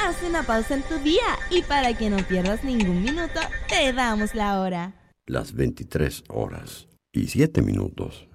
Haz una pausa en tu día y para que no pierdas ningún minuto, te damos la hora. Las 23 horas y 7 minutos.